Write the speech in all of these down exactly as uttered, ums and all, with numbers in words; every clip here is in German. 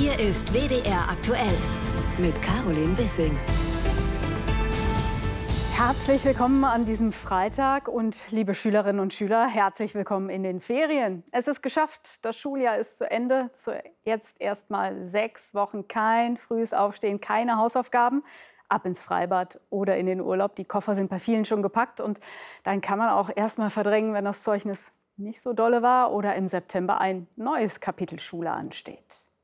Hier ist W D R aktuell mit Caroline Wissing. Herzlich willkommen an diesem Freitag und liebe Schülerinnen und Schüler, herzlich willkommen in den Ferien. Es ist geschafft, das Schuljahr ist zu Ende. Jetzt erst mal sechs Wochen kein frühes Aufstehen, keine Hausaufgaben. Ab ins Freibad oder in den Urlaub. Die Koffer sind bei vielen schon gepackt und dann kann man auch erst mal verdrängen, wenn das Zeugnis nicht so dolle war oder im September ein neues Kapitel Schule ansteht.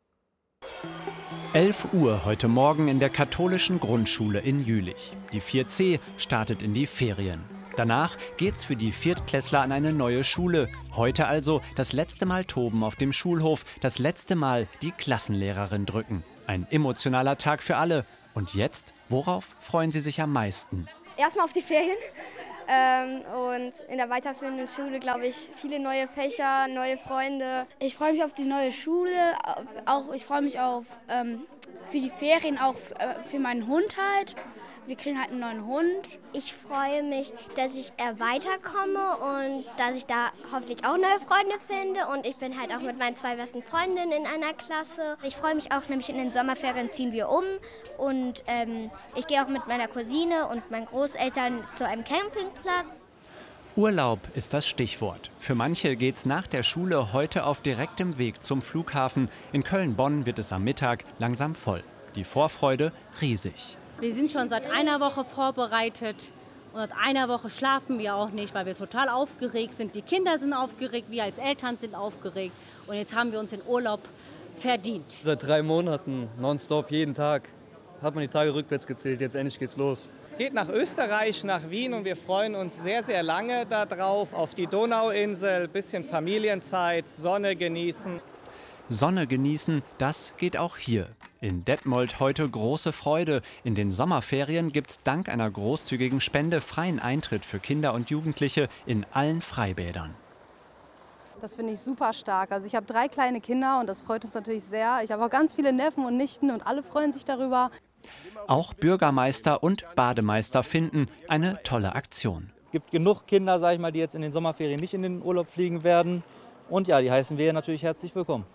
elf Uhr heute Morgen in der katholischen Grundschule in Jülich. Die vier C startet in die Ferien. Danach geht's für die Viertklässler an eine neue Schule. Heute also das letzte Mal toben auf dem Schulhof, das letzte Mal die Klassenlehrerin drücken. Ein emotionaler Tag für alle. Und jetzt, worauf freuen Sie sich am meisten? Erstmal auf die Ferien ähm, und in der weiterführenden Schule, glaube ich, viele neue Fächer, neue Freunde. Ich freue mich auf die neue Schule, auch ich freue mich auf ähm, für die Ferien, auch für meinen Hund halt. Wir kriegen halt einen neuen Hund. Ich freue mich, dass ich äh, weiterkomme und dass ich da hoffentlich auch neue Freunde finde. Und ich bin halt auch mit meinen zwei besten Freundinnen in einer Klasse. Ich freue mich auch, nämlich in den Sommerferien ziehen wir um. Und ähm, ich gehe auch mit meiner Cousine und meinen Großeltern zu einem Campingplatz. Urlaub ist das Stichwort. Für manche geht's nach der Schule heute auf direktem Weg zum Flughafen. In Köln-Bonn wird es am Mittag langsam voll. Die Vorfreude riesig. Wir sind schon seit einer Woche vorbereitet und seit einer Woche schlafen wir auch nicht, weil wir total aufgeregt sind. Die Kinder sind aufgeregt, wir als Eltern sind aufgeregt und jetzt haben wir uns den Urlaub verdient. Seit drei Monaten nonstop jeden Tag hat man die Tage rückwärts gezählt, jetzt endlich geht's los. Es geht nach Österreich, nach Wien und wir freuen uns sehr, sehr lange darauf, auf die Donauinsel, bisschen Familienzeit, Sonne genießen. Sonne genießen, das geht auch hier. In Detmold heute große Freude. In den Sommerferien gibt's dank einer großzügigen Spende freien Eintritt für Kinder und Jugendliche in allen Freibädern. Das finde ich super stark. Also ich habe drei kleine Kinder und das freut uns natürlich sehr. Ich habe auch ganz viele Neffen und Nichten und alle freuen sich darüber. Auch Bürgermeister und Bademeister finden eine tolle Aktion. Es gibt genug Kinder, sag ich mal, die jetzt in den Sommerferien nicht in den Urlaub fliegen werden. Und ja, die heißen wir natürlich herzlich willkommen.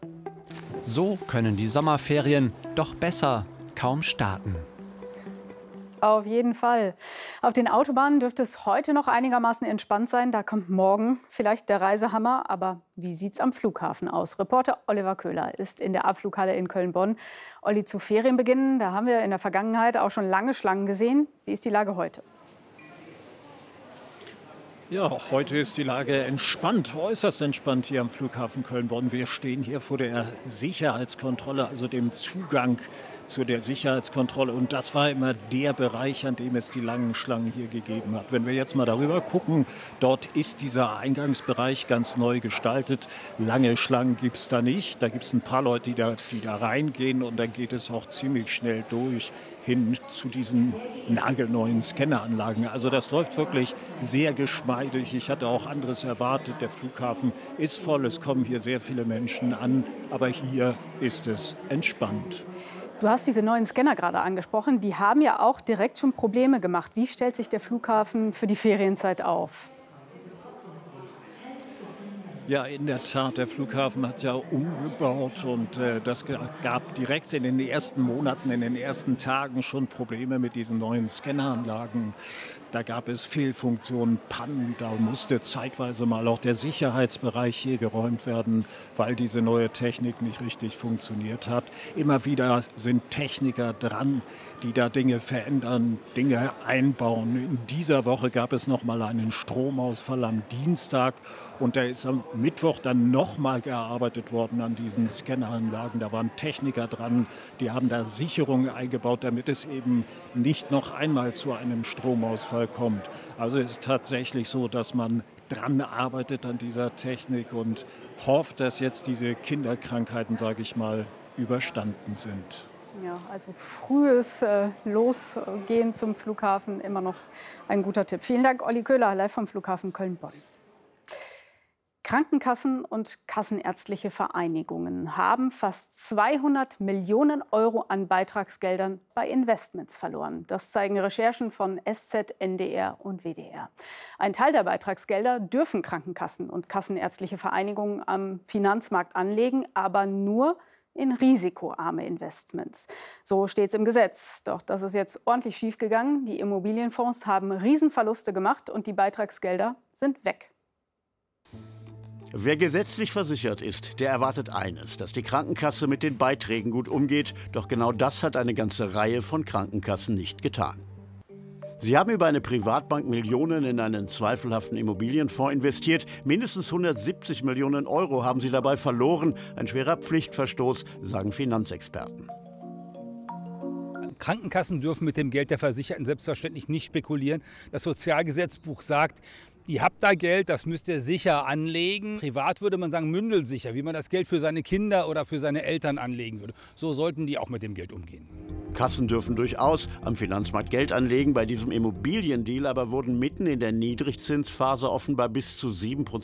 So können die Sommerferien doch besser kaum starten. Auf jeden Fall. Auf den Autobahnen dürfte es heute noch einigermaßen entspannt sein. Da kommt morgen vielleicht der Reisehammer. Aber wie sieht es am Flughafen aus? Reporter Oliver Köhler ist in der Abflughalle in Köln-Bonn. Olli, zu Ferienbeginn, da haben wir in der Vergangenheit auch schon lange Schlangen gesehen. Wie ist die Lage heute? Ja, heute ist die Lage entspannt, äußerst entspannt hier am Flughafen Köln-Bonn. Wir stehen hier vor der Sicherheitskontrolle, also dem Zugang zu der Sicherheitskontrolle. Und das war immer der Bereich, an dem es die langen Schlangen hier gegeben hat. Wenn wir jetzt mal darüber gucken, dort ist dieser Eingangsbereich ganz neu gestaltet. Lange Schlangen gibt es da nicht. Da gibt es ein paar Leute, die da, die da reingehen und dann geht es auch ziemlich schnell durch hin zu diesen nagelneuen Scanneranlagen. Also das läuft wirklich sehr geschmeidig. Ich hatte auch anderes erwartet. Der Flughafen ist voll, es kommen hier sehr viele Menschen an, aber hier ist es entspannt. Du hast diese neuen Scanner gerade angesprochen. Die haben ja auch direkt schon Probleme gemacht. Wie stellt sich der Flughafen für die Ferienzeit auf? Ja, in der Tat, der Flughafen hat ja umgebaut und äh, das gab direkt in den ersten Monaten, in den ersten Tagen schon Probleme mit diesen neuen Scanneranlagen. Da gab es Fehlfunktionen, Pannen, da musste zeitweise mal auch der Sicherheitsbereich hier geräumt werden, weil diese neue Technik nicht richtig funktioniert hat. Immer wieder sind Techniker dran, die da Dinge verändern, Dinge einbauen. In dieser Woche gab es noch mal einen Stromausfall am Dienstag und da ist am Mittwoch dann noch mal gearbeitet worden an diesen Scanneranlagen. Da waren Techniker dran, die haben da Sicherungen eingebaut, damit es eben nicht noch einmal zu einem Stromausfall kommt. Also es ist tatsächlich so, dass man dran arbeitet an dieser Technik und hofft, dass jetzt diese Kinderkrankheiten, sage ich mal, überstanden sind. Ja, also frühes äh, Losgehen zum Flughafen immer noch ein guter Tipp. Vielen Dank, Olli Köhler, live vom Flughafen Köln-Bonn. Krankenkassen und kassenärztliche Vereinigungen haben fast zweihundert Millionen Euro an Beitragsgeldern bei Investments verloren. Das zeigen Recherchen von S Z, N D R und W D R. Ein Teil der Beitragsgelder dürfen Krankenkassen und kassenärztliche Vereinigungen am Finanzmarkt anlegen, aber nur, in risikoarme Investments. So steht es im Gesetz. Doch das ist jetzt ordentlich schiefgegangen. Die Immobilienfonds haben Riesenverluste gemacht und die Beitragsgelder sind weg. Wer gesetzlich versichert ist, der erwartet eines, dass die Krankenkasse mit den Beiträgen gut umgeht. Doch genau das hat eine ganze Reihe von Krankenkassen nicht getan. Sie haben über eine Privatbank Millionen in einen zweifelhaften Immobilienfonds investiert. Mindestens hundertsiebzig Millionen Euro haben sie dabei verloren. Ein schwerer Pflichtverstoß, sagen Finanzexperten. Krankenkassen dürfen mit dem Geld der Versicherten selbstverständlich nicht spekulieren. Das Sozialgesetzbuch sagt, ihr habt da Geld, das müsst ihr sicher anlegen. Privat würde man sagen mündelsicher, wie man das Geld für seine Kinder oder für seine Eltern anlegen würde. So sollten die auch mit dem Geld umgehen. Kassen dürfen durchaus am Finanzmarkt Geld anlegen. Bei diesem Immobiliendeal aber wurden mitten in der Niedrigzinsphase offenbar bis zu sieben Prozent